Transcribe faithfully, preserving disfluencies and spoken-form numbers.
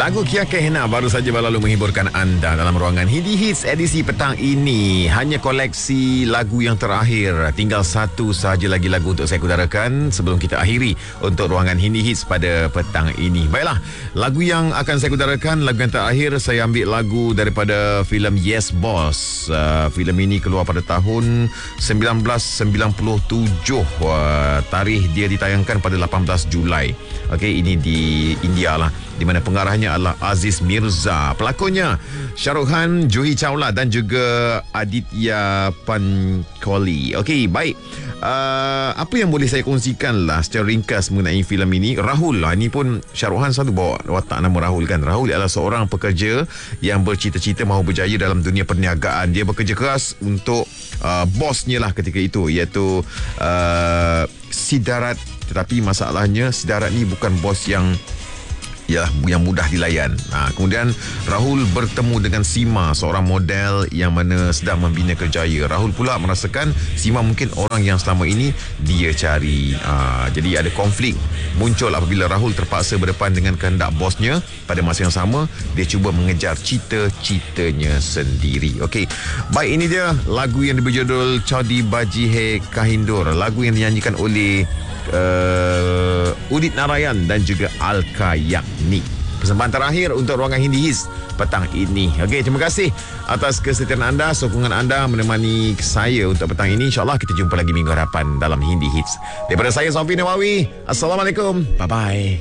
Lagu Kia Kehna baru saja berlalu menghiburkan anda dalam ruangan Hindi Hits edisi petang ini. Hanya koleksi lagu yang terakhir. Tinggal satu sahaja lagi lagu untuk saya kudarakan sebelum kita akhiri untuk ruangan Hindi Hits pada petang ini. Baiklah, lagu yang akan saya kudarakan, lagu yang terakhir, saya ambil lagu daripada filem Yes Boss. Uh, filem ini keluar pada tahun sembilan belas sembilan puluh tujuh. Uh, tarikh dia ditayangkan pada lapan belas Julai. Okey, ini di India lah, di mana pengarahnya adalah Aziz Mirza. Pelakonnya Shah Rukh Khan, Juhi Chawla dan juga Aditya Pankoli. Okey, baik. Uh, apa yang boleh saya kongsikan lah secara ringkas mengenai filem ini? Rahul lah, ini pun Shah Rukh Khan selalu bawa watak nama Rahul kan. Rahul adalah seorang pekerja yang bercita-cita mahu berjaya dalam dunia perniagaan. Dia bekerja keras untuk uh, bosnya lah ketika itu, iaitu uh, Siddharth. Tetapi masalahnya Siddharth ni bukan bos yang ya yang mudah dilayan. Ha, kemudian Rahul bertemu dengan Sima, seorang model yang mana sedang membina kerjaya. Rahul pula merasakan Sima mungkin orang yang selama ini dia cari. Ha, jadi ada konflik muncul apabila Rahul terpaksa berdepan dengan kehendak bosnya. Pada masa yang sama, dia cuba mengejar cita-citanya sendiri. Okey, baik, ini dia lagu yang berjudul Chaudi Baji Hai Kahindur. Lagu yang dinyanyikan oleh Uh, Udit Narayan dan juga Alka Yagni. Persembahan terakhir untuk ruangan Hindi Hits petang ini. Okey, terima kasih atas kesetiaan anda, sokongan anda menemani saya untuk petang ini. InsyaAllah kita jumpa lagi minggu hadapan dalam Hindi Hits. Daripada saya, Sofi Nawawi, Assalamualaikum, bye-bye.